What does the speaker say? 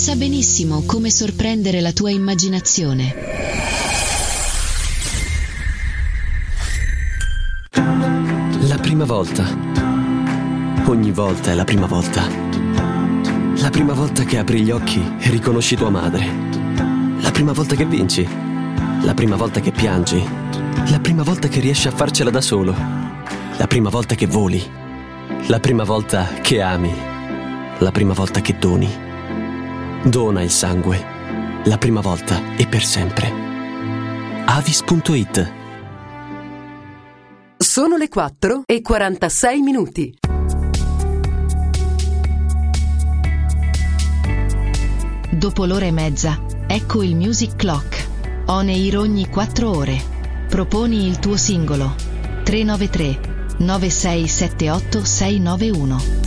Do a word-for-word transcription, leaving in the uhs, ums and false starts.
sa benissimo come sorprendere la tua immaginazione. La prima volta. Ogni volta è la prima volta. La prima volta che apri gli occhi e riconosci tua madre. La prima volta che vinci. La prima volta che piangi. La prima volta che riesci a farcela da solo. La prima volta che voli. La prima volta che ami. La prima volta che doni. Dona il sangue. La prima volta e per sempre. Avis punto it. Sono le quattro e quarantasei minuti. Dopo l'ora e mezza, ecco il Music Clock. On air ogni quattro ore. Proponi il tuo singolo. tre nove tre nove sei sette otto sei nove uno.